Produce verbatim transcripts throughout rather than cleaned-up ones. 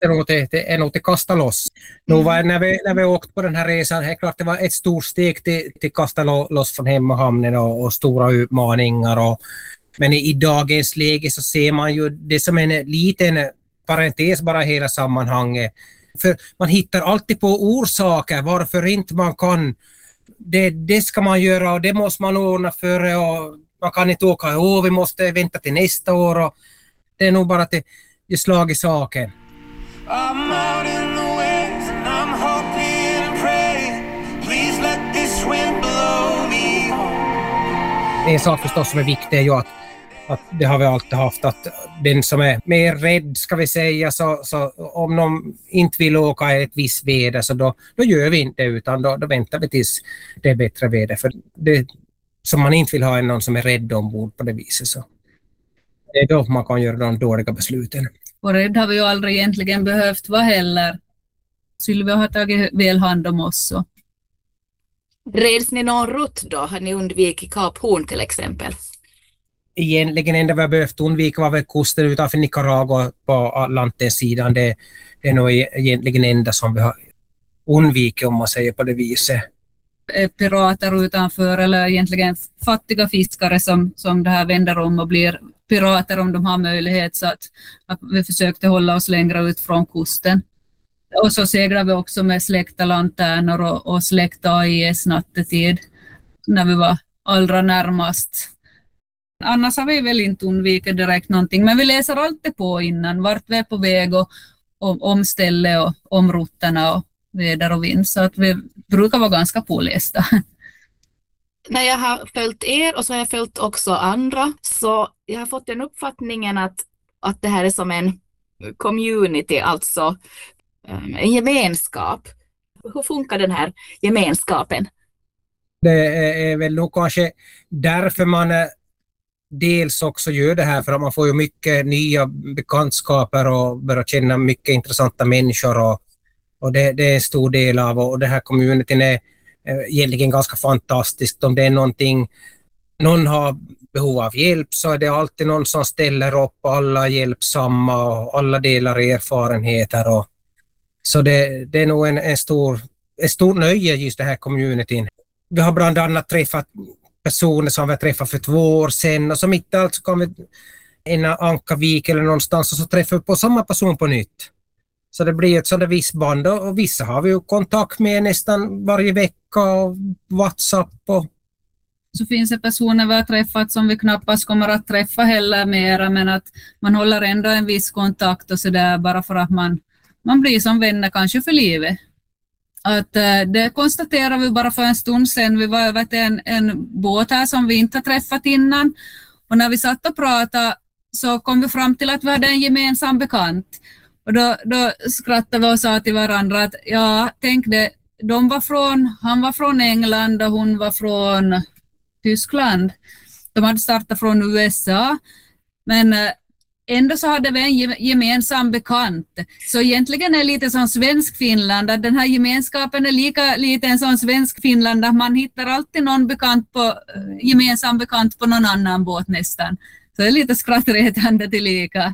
det är nog till, det är nog till kasta loss. Mm. Nu var, när, vi, när vi åkte på den här resan, det är klart det var ett stort steg till, till kasta loss från hemmahamnen och, och stora utmaningar. Och, men i, i dagens läge så ser man ju det som en liten parentes bara hela sammanhanget. För man hittar alltid på orsaker varför inte man kan. Det, det ska man göra och det måste man ordna för. Och man kan inte åka i år, vi måste vänta till nästa år. Och det är nog bara att det, det slag i saken. En sak förstås som är viktig är ju att, att det har vi alltid haft, att den som är mer rädd ska vi säga, så, så om de inte vill åka i ett visst väder så då, då gör vi inte, utan då, då väntar vi tills det är bättre väder, för det som man inte vill ha är någon som är rädd ombord på det viset, så det är då man kan göra de dåliga besluten. Och rädd har vi ju aldrig egentligen behövt vara heller. Sylvia har tagit väl hand om oss. Så. Reds ni någon rutt då? Har ni undvikit Kap Horn till exempel? Egentligen enda vi har behövt undvika var väl kusten utanför Nicaragua på Atlantensidan. Det, det är nog egentligen enda som vi har undvikit, om man säger på det viset. Pirater utanför, eller egentligen fattiga fiskare som, som det här vänder om och blir pirater om de har möjlighet, så att, att vi försökte hålla oss längre ut från kusten. Och så seglade vi också med släckta lanterner och, och släckta A I S nattetid när vi var allra närmast. Annars har vi väl inte undvikit direkt någonting, men vi läser alltid på innan vart vi är på väg och om, om ställe och om rutterna och väder och vind, så att vi brukar vara ganska pålästa. När jag har följt er och så har jag följt också andra, så jag har fått den uppfattningen att, att det här är som en community, alltså en gemenskap. Hur funkar den här gemenskapen? Det är väl nog kanske därför man dels också gör det här, för att man får ju mycket nya bekantskaper och börjar känna mycket intressanta människor, och, och det, det är en stor del av, och det här communityn är egentligen ganska fantastiskt. Om det är någonting, någon har behov av hjälp, så är det alltid någon som ställer upp, och alla är hjälpsamma och alla delar erfarenheter, och så det, det är nog en, en stor, en stor nöje just det här communityn. Vi har bland annat träffat personer som vi har träffat för två år sedan, och så mitt i allt så kan vi en Ankavik eller någonstans och så träffar vi på samma person på nytt. Så det blir ett sådant visst band, och vissa har vi ju kontakt med nästan varje vecka och WhatsApp. Och så finns det personer vi har träffat som vi knappast kommer att träffa heller mera, men att man håller ändå en viss kontakt och så där, bara för att man, man blir som vänner kanske för livet. Att, äh, det konstaterar vi bara för en stund sedan. Vi var över till en, en båt här som vi inte har träffat innan, och när vi satt och pratade så kom vi fram till att vi hade en gemensam bekant. Och då, då skrattade vi och sa till varandra att ja, tänk det, de var från, han var från England och hon var från Tyskland. De hade startat från U S A, men ändå så hade vi en gemensam bekant. Så egentligen är det lite som svensk-Finland, att den här gemenskapen är lika liten som svensk-Finland, att man hittar alltid någon bekant på, gemensam bekant på någon annan båt nästan. Så det är lite skrattretande tillika.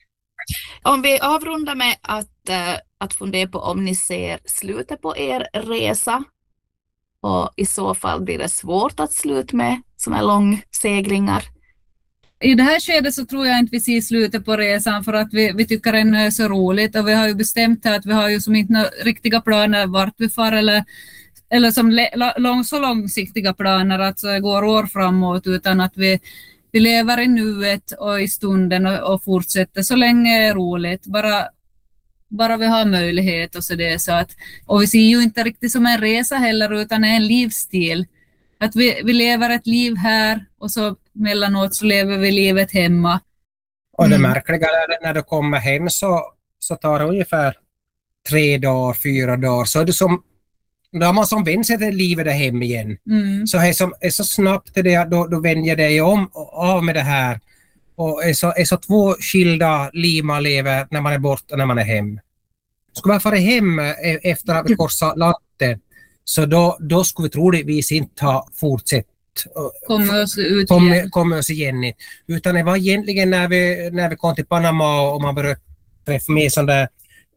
Om vi avrundar med att, äh, att fundera på om ni ser slutet på er resa, och i så fall blir det svårt att sluta med såna långseglingar. I det här skedet så tror jag inte vi ser slutet på resan, för att vi, vi tycker det är så roligt, och vi har ju bestämt att vi har ju som inte några riktiga planer vart vi far, eller, eller som lång, så långsiktiga planer att det går år framåt, utan att vi Vi lever i nuet och i stunden och, och fortsätter så länge det är roligt. Bara, bara vi har möjlighet och så det. Så att, och vi ser ju inte riktigt som en resa heller, utan en livsstil. Att vi, vi lever ett liv här, och så mellanåt så lever vi livet hemma. Och det märkliga är att när du kommer hem så, så tar det ungefär tre dagar, fyra dagar. Så är det som, då har man som vänt sig till livet där hem igen. Mm. Så är så, är så snabbt det, då, då vänder jag dig om av med det här. Och är så, är så två skilda liv man lever när man är borta och när man är hem. Skulle man fara hem efter att vi korsat landet, så då, då skulle vi troligtvis inte ha fortsatt kommer oss ut kom, igen. Kommer oss igen. Utan det var egentligen när vi, när vi kom till Panama och man började träffa med sådana där